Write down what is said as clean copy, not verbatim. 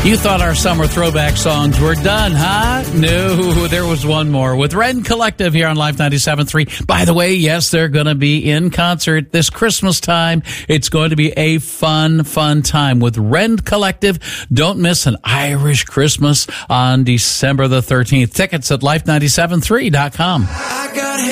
You thought our summer throwback songs were done, huh? No, there was one more with Rend Collective here on Life 97.3. By the way, yes, they're going to be in concert this Christmas time. It's going to be a fun time with Rend Collective. Don't miss an Irish Christmas on December the 13th. Tickets at life973.com.